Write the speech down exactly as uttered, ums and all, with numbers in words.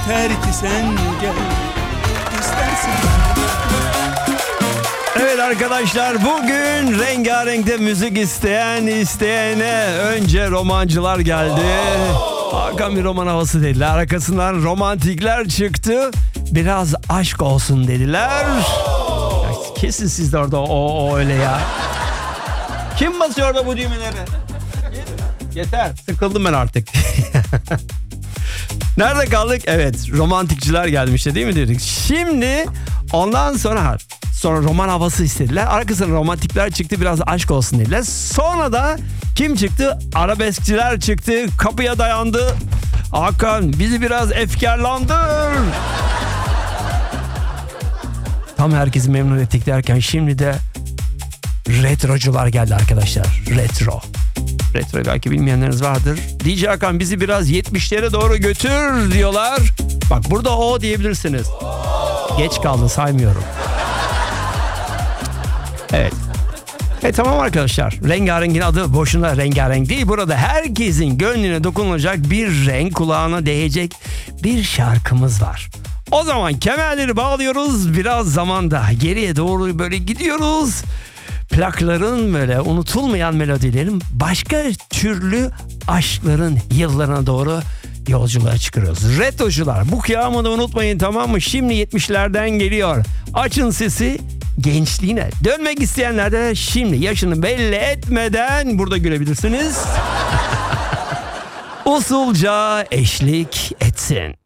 Yeter ki sen gel, istersen. Evet arkadaşlar, bugün rengarenkte müzik isteyen isteyene önce romancılar geldi. Hakan bir roman havası dediler. Arkasından romantikler çıktı. Biraz aşk olsun dediler. Ya kesin siz de orada o, o öyle ya. Kim basıyor orada bu düğmeleri? Yeter. Sıkıldım ben artık. Nerede kaldık? Evet, romantikçiler gelmişti değil mi dedik. Şimdi ondan sonra sonra roman havası istediler. Arkasından romantikler çıktı, biraz aşk olsun dediler. Sonra da kim çıktı? Arabeskçiler çıktı. Kapıya dayandı. Hakan bizi biraz efkarlandır. Tam herkesi memnun ettik derken şimdi de retrocular geldi arkadaşlar. Retro. Retro belki bilmeyenleriniz vardır. D J Hakan bizi biraz yetmişlere doğru götür diyorlar. Bak burada o diyebilirsiniz. Geç kaldı, saymıyorum. Evet. E tamam arkadaşlar. Rengarengin adı boşuna rengarenk değil. Burada herkesin gönlüne dokunulacak bir renk, kulağına değecek bir şarkımız var. O zaman kemerleri bağlıyoruz. Biraz zamanda geriye doğru böyle gidiyoruz. Plakların böyle unutulmayan melodilerin başka türlü aşkların yıllarına doğru yolculuğa çıkıyoruz. Retrocular, bu kıyamı da unutmayın, tamam mı? Şimdi yetmişlerden geliyor. Açın sesi, gençliğine dönmek isteyenler de şimdi yaşını belli etmeden burada görebilirsiniz. Usulca eşlik etsin.